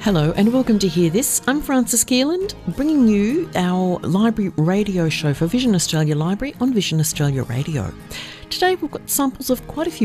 Hello and welcome to Hear This. I'm Frances Keeland, bringing you our library radio show for Vision Australia Library on Vision Australia Radio. Today we've got samples of quite a few